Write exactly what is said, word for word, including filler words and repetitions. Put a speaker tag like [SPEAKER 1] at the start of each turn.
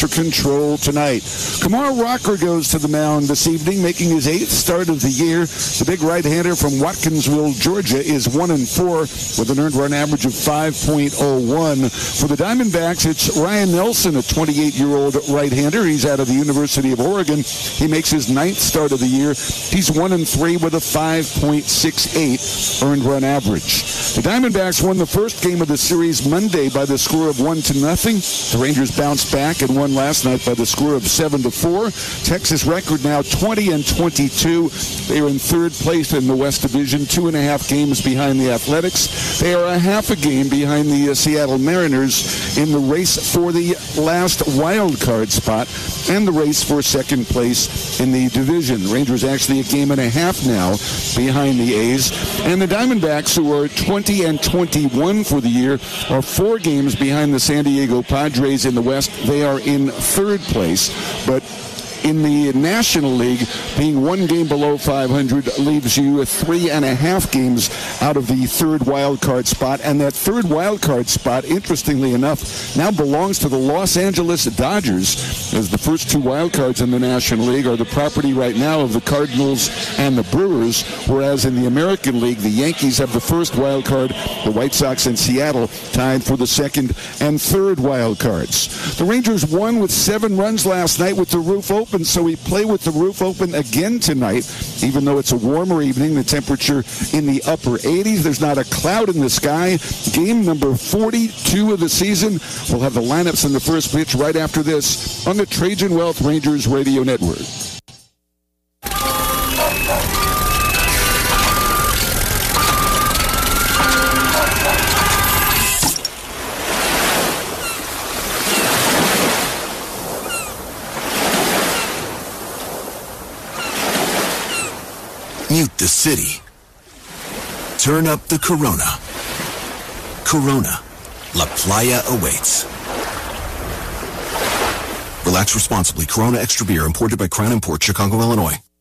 [SPEAKER 1] after control tonight. Kumar Rocker goes to the mound this evening, making his eighth start of the year. The big right-hander from Watkinsville, Georgia, is one and four with an earned run average of five point oh one. For the Diamondbacks, it's Ryan Nelson, a twenty-eight-year-old right-hander. He's out of the University of Oregon. He makes his ninth start of the year. He's one and three with a five point six eight earned run average. The Diamondbacks won the first game of the series Monday by the score of one to nothing. The Rangers bounced back and won last night by the score of seven to four. Texas record now twenty and twenty-two. They are in third place in the West Division, two and a half games behind the Athletics. They are a half a game behind the uh, Seattle Mariners in the race for the last wild card spot and the race for second place in the division. Rangers actually a game and a half now behind the A's. And the Diamondbacks, who are twenty and twenty-one for the year, are four games behind the San Diego Padres in the West. They are in third place, but in the National League, being one game below five hundred leaves you three and a half games out of the third wild card spot. And that third wild card spot, interestingly enough, now belongs to the Los Angeles Dodgers, as the first two wild cards in the National League are the property right now of the Cardinals and the Brewers, whereas in the American League, the Yankees have the first wild card, the White Sox and Seattle tied for the second and third wild cards. The Rangers won with seven runs last night with the roof open. So we play with the roof open again tonight, even though it's a warmer evening. The temperature in the upper eighties. There's not a cloud in the sky. Game number forty-two of the season. We'll have the lineups in the first pitch right after this on the Trajan Wealth Rangers Radio Network.
[SPEAKER 2] Mute the city. Turn up the Corona. Corona. La Playa awaits. Relax responsibly. Corona Extra Beer, imported by Crown Imports, Chicago, Illinois.